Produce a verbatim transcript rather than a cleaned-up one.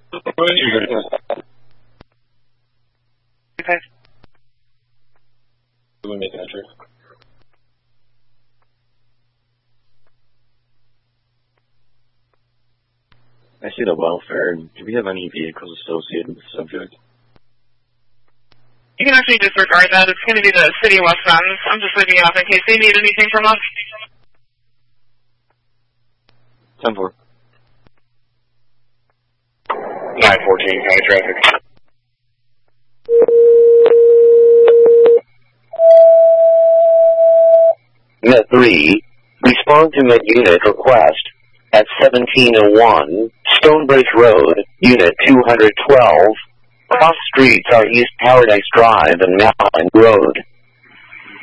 Okay. Let me make an entry. I see the welfare. Do we have any vehicles associated with the subject? You can actually disregard that. It's going to be the city of West Bend. I'm just leaving you off in case they need anything from us. ten four. nine fourteen, county traffic. Met three, respond to Met Unit request at seventeen oh one, Stonebridge Road, Unit two hundred twelve. Cross streets are East Paradise Drive and Mountain Road.